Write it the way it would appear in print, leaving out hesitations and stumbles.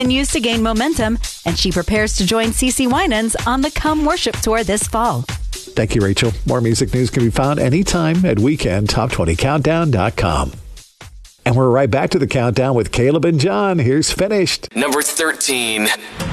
continues to gain momentum, and she prepares to join CeCe Winans on the Come Worship Tour this fall. Thank you, Rachel. More music news can be found anytime at weekendtop20countdown.com. And we're right back to the countdown with Caleb and John. Here's Finished. Number 13.